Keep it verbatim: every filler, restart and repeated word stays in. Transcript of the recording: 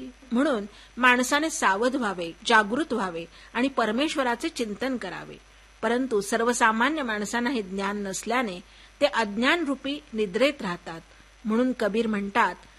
म्हणून माणसाने सावध व्हावे, जागृत व्हावे आणि परमेश्वराचे चिंतन करावे. परंतु सर्वसामान्य माणसांना हे ज्ञान नसल्याने ते अज्ञान रूपी निद्रेत राहतात. म्हणून कबीर म्हणतात,